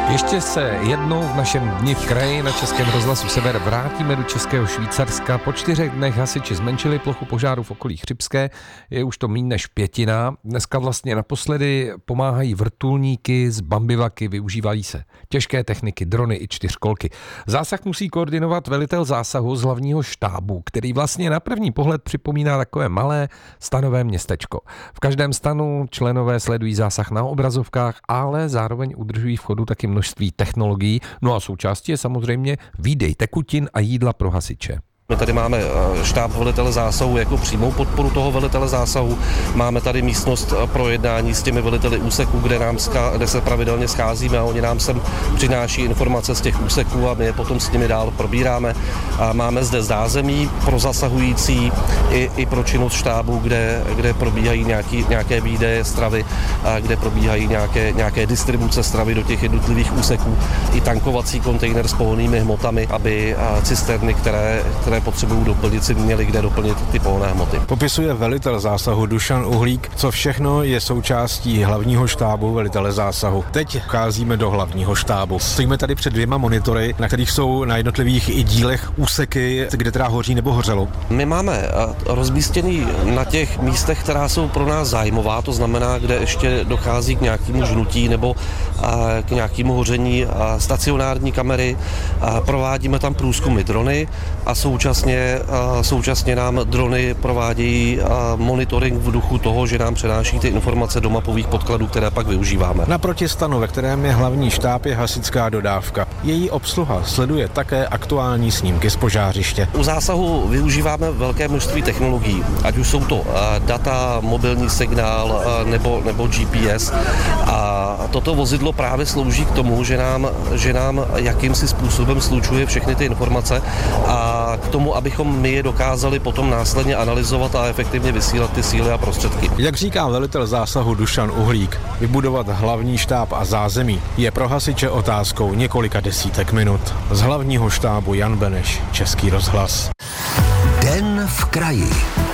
Ještě se jednou v našem dni v kraji na Českém rozhlasu Sever vrátíme do Českého Švýcarska. Po 4 dnech hasiči zmenšili plochu požáru v okolí Chřibské, je už to méně než 1/5. Dneska vlastně naposledy pomáhají vrtulníky z bambivaky, využívají se těžké techniky, drony i 4kolky. Zásah musí koordinovat velitel zásahu z hlavního štábu, který vlastně na první pohled připomíná takové malé stanové městečko. V každém stanu členové sledují zásah na obrazovkách, ale zároveň udržují v chodu taky množství technologií, no a součástí je samozřejmě výdej tekutin a jídla pro hasiče. My tady máme štáb velitele zásahu jako přímou podporu toho velitele zásahu. Máme tady místnost pro jednání s těmi veliteli úseků, kde se pravidelně scházíme a oni nám sem přináší informace z těch úseků a my je potom s nimi dál probíráme. A máme zde zázemí pro zasahující i pro činnost štábu, kde probíhají nějaké výdeje stravy, a kde probíhají nějaké distribuce stravy do těch jednotlivých úseků. I tankovací kontejner s pohonnými hmotami, aby cisterny, které potřebují doplnit, si měli kde doplnit ty pohonné hmoty. Popisuje velitel zásahu Dušan Uhlík, co všechno je součástí hlavního štábu velitele zásahu. Teď vcházíme do hlavního štábu. Stojíme tady před 2 monitory, na kterých jsou na jednotlivých i dílech úseky, kde teda hoří nebo hořelo. My máme rozmístěný na těch místech, která jsou pro nás zájmová, to znamená, kde ještě dochází k nějakému žnutí nebo k nějakému hoření stacionární kamery. Provádíme tam průzkumy drony a současně nám drony provádějí monitoring v duchu toho, že nám přenáší ty informace do mapových podkladů, které pak využíváme. Naproti stanu, ve kterém je hlavní štáb, je hasičská dodávka. Její obsluha sleduje také aktuální snímky z požářiště. U zásahu využíváme velké množství technologií, ať už jsou to data, mobilní signál nebo GPS. A toto vozidlo právě slouží k tomu, že nám jakýmsi způsobem slučuje všechny ty informace a k tomu, abychom my je dokázali potom následně analyzovat a efektivně vysílat ty síly a prostředky. Jak říká velitel zásahu Dušan Uhlík, vybudovat hlavní štáb a zázemí je pro hasiče otázkou několika desítek minut. Z hlavního štábu Jan Beneš, Český rozhlas. Den v kraji.